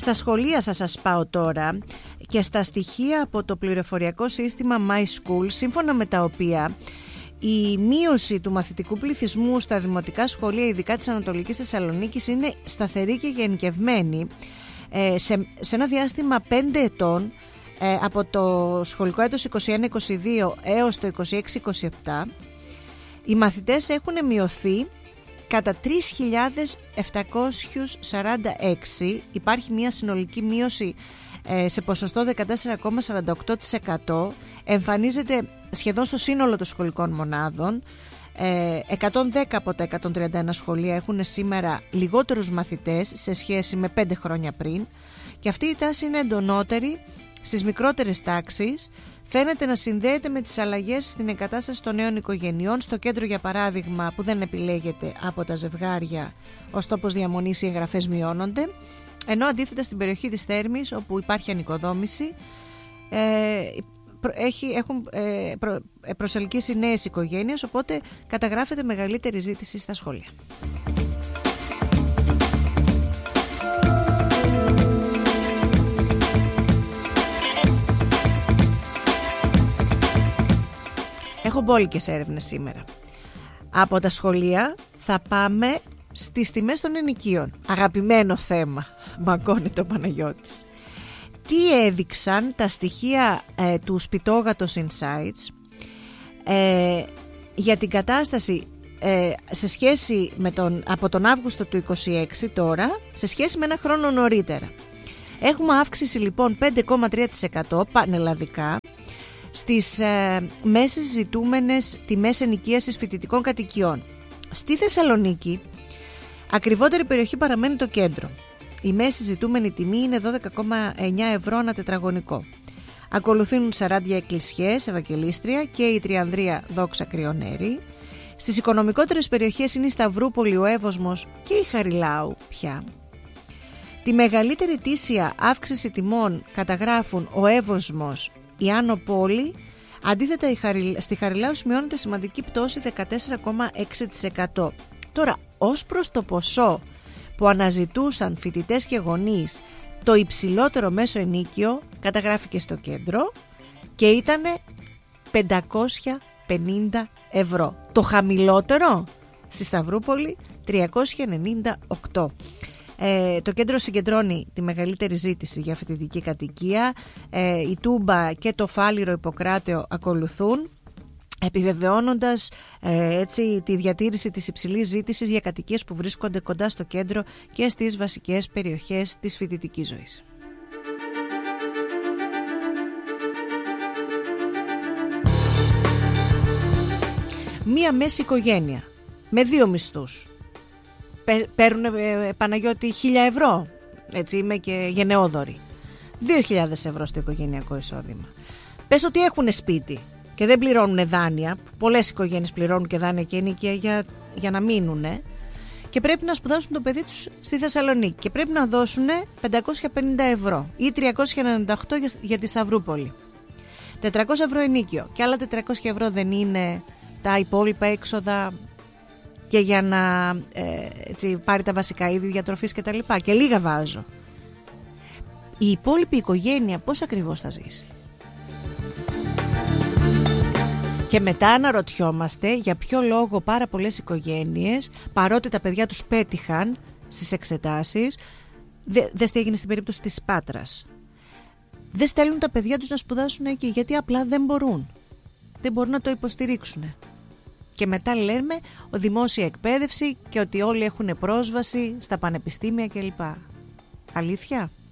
Στα σχολεία θα σας πάω τώρα και στα στοιχεία από το πληροφοριακό σύστημα MySchool, σύμφωνα με τα οποία η μείωση του μαθητικού πληθυσμού στα δημοτικά σχολεία, ειδικά της Ανατολικής Θεσσαλονίκης, είναι σταθερή και γενικευμένη σε ένα διάστημα 5 ετών, από το σχολικό έτος 21-22 έως το 26-27. Οι μαθητές έχουν μειωθεί κατά 3.746. Υπάρχει μια συνολική μείωση σε ποσοστό 14,48%. Εμφανίζεται σχεδόν στο σύνολο των σχολικών μονάδων. 110 από τα 131 σχολεία έχουν σήμερα λιγότερους μαθητές σε σχέση με 5 χρόνια πριν, και αυτή η τάση είναι εντονότερη στις μικρότερες τάξεις. Φαίνεται να συνδέεται με τις αλλαγές στην εγκατάσταση των νέων οικογενειών. Στο κέντρο, για παράδειγμα, που δεν επιλέγεται από τα ζευγάρια ως τόπος διαμονής, οι εγγραφές μειώνονται, ενώ αντίθετα στην περιοχή της Θέρμης, όπου υπάρχει ανοικοδόμηση, έχουν προσελκύσει νέες οικογένειες, οπότε καταγράφεται μεγαλύτερη ζήτηση στα σχολεία. Έχω μπόλικες έρευνες σήμερα. Από τα σχολεία θα πάμε στις τιμές των ενοικίων. Αγαπημένο θέμα, μαγκώνεται ο Παναγιώτης. Τι έδειξαν τα στοιχεία του Σπιτόγατος Insights για την κατάσταση σε σχέση με από τον Αύγουστο του 26 τώρα, σε σχέση με ένα χρόνο νωρίτερα. Έχουμε αύξηση λοιπόν 5,3% πανελλαδικά στις μέσες ζητούμενες τιμές ενοικίασης φοιτητικών κατοικιών. Στη Θεσσαλονίκη, ακριβότερη περιοχή παραμένει το κέντρο. Η μέση ζητούμενη τιμή είναι 12,9 ευρώ ανά τετραγωνικό. Ακολουθούν Σαράντια Εκκλησιές, Ευαγγελίστρια και η Τριανδρία Δόξα Κρυονέρη. Στις οικονομικότερες περιοχές είναι η Σταυρούπολη, ο Εύωσμος και η Χαριλάου πια. Τη μεγαλύτερη ετήσια αύξηση τιμών καταγράφουν ο Εύωσμος, η Άνω Πόλη. Αντίθετα, στη Χαριλάου σημειώνεται σημαντική πτώση 14,6%. Τώρα, ως προς το ποσό που αναζητούσαν φοιτητές και γονείς, το υψηλότερο μέσο ενίκιο καταγράφηκε στο κέντρο και ήταν 550 ευρώ. Το χαμηλότερο στη Σταυρούπολη 398. Το κέντρο συγκεντρώνει τη μεγαλύτερη ζήτηση για φοιτητική κατοικία. Η Τούμπα και το Φάληρο Ιπποκράτειο ακολουθούν, επιβεβαιώνοντας έτσι τη διατήρηση της υψηλής ζήτησης για κατοικίες που βρίσκονται κοντά στο κέντρο και στις βασικές περιοχές της φοιτητικής ζωής. Μία μέση οικογένεια με 2 μισθούς παίρνουν, Παναγιώτη, 1.000 ευρώ. Έτσι είμαι και γενναιόδορη. 2.000 ευρώ στο οικογενειακό εισόδημα. Πες ότι έχουν σπίτι και δεν πληρώνουν δάνεια. Πολλές οικογένειες πληρώνουν και δάνεια και ενοικία για να μείνουν, και πρέπει να σπουδάσουν το παιδί τους στη Θεσσαλονίκη και πρέπει να δώσουν 550 ευρώ ή 398 για τη Σταυρούπολη. 400 ευρώ ενίκιο και άλλα 400 ευρώ δεν είναι τα υπόλοιπα έξοδα και για να πάρει τα βασικά είδη διατροφής και τα λοιπά, και λίγα βάζω. Η υπόλοιπη οικογένεια πώς ακριβώς θα ζήσει? Και μετά αναρωτιόμαστε για ποιο λόγο πάρα πολλές οικογένειες, παρότι τα παιδιά τους πέτυχαν στις εξετάσεις, δες τι έγινε στην περίπτωση της Πάτρας, δεν στέλνουν τα παιδιά τους να σπουδάσουν εκεί, γιατί απλά δεν μπορούν να το υποστηρίξουν. Και μετά λέμε δημόσια εκπαίδευση και ότι όλοι έχουν πρόσβαση στα πανεπιστήμια κλπ. Αλήθεια?